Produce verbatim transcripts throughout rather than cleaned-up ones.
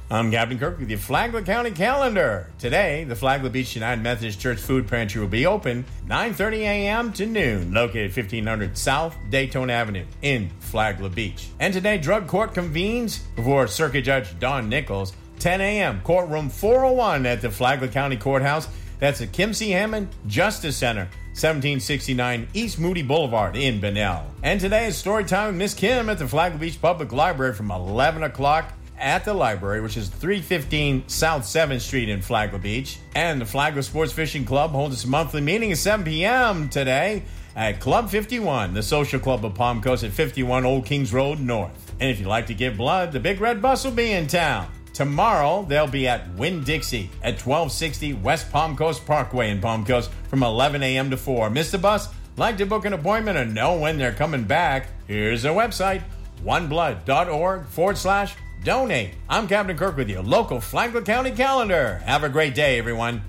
I'm Captain Kirk with your Flagler County calendar. Today, the Flagler Beach United Methodist Church Food Pantry will be open nine thirty a.m. to noon, located fifteen hundred South Daytona Avenue in Flagler Beach. And today, drug court convenes before Circuit Judge Don Nichols, ten a.m., courtroom four oh one at the Flagler County Courthouse. That's at Kim C. Hammond Justice Center, seventeen sixty-nine East Moody Boulevard in Bunnell. And today is story time with Miss Kim at the Flagler Beach Public Library from eleven o'clock at the library, which is three fifteen South seventh Street in Flagler Beach. And the Flagler Sports Fishing Club holds its monthly meeting at seven p.m. today at Club fifty-one, the social club of Palm Coast at fifty-one Old Kings Road North. And if you'd like to give blood, the Big Red Bus will be in town. Tomorrow, they'll be at Winn-Dixie at twelve sixty West Palm Coast Parkway in Palm Coast from eleven a.m. to four. Miss the bus? Like to book an appointment or know when they're coming back? Here's their website, oneblood.org forward slash donate. I'm Captain Kirk with your local Flagler County calendar. Have a great day, everyone.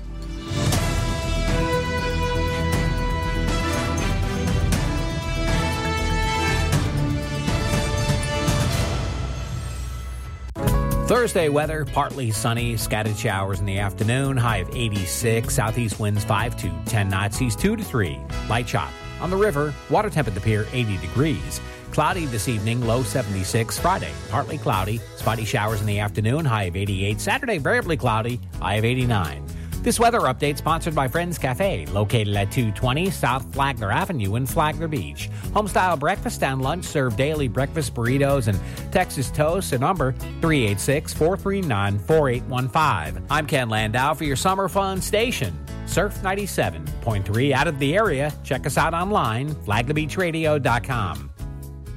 Thursday weather, partly sunny, scattered showers in the afternoon, high of eighty-six, southeast winds five to ten knots, east two to three, light chop. On the river, water temp at the pier eighty degrees. Cloudy this evening, low seventy-six. Friday, partly cloudy, spotty showers in the afternoon, high of eighty-eight. Saturday, variably cloudy, high of eighty-nine. This weather update sponsored by Friends Cafe, located at two twenty South Flagler Avenue in Flagler Beach. Homestyle breakfast and lunch serve daily breakfast burritos and Texas toast at number three eight six, four three nine, four eight one five. I'm Ken Landau for your summer fun station, Surf ninety-seven point three. Out of the area, check us out online, flagler beach radio dot com.